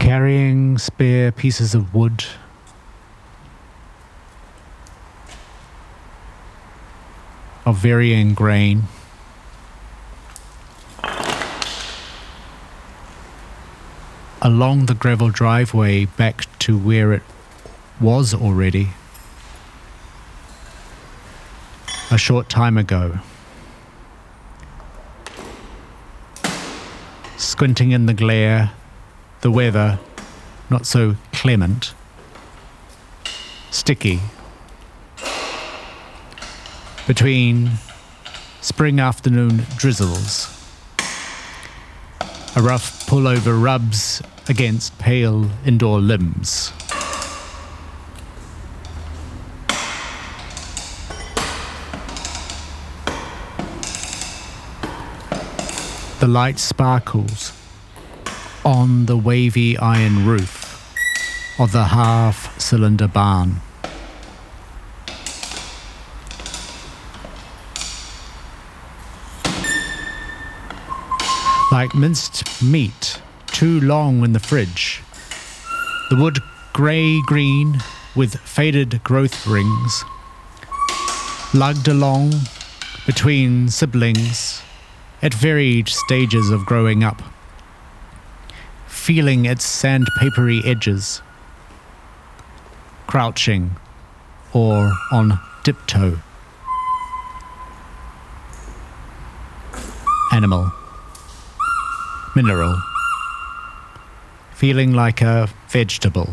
carrying spare pieces of wood, of varying grain, along the gravel driveway back to where it was already a short time ago. Squinting in the glare, the weather not so clement, sticky. Between spring afternoon drizzles, a rough pullover rubs against pale indoor limbs. The light sparkles on the wavy iron roof of the half-cylinder barn. Like minced meat, too long in the fridge. The wood grey-green with faded growth rings, lugged along between siblings at varied stages of growing up, feeling its sandpapery edges, crouching or on tiptoe. Animal. Mineral, feeling like a vegetable.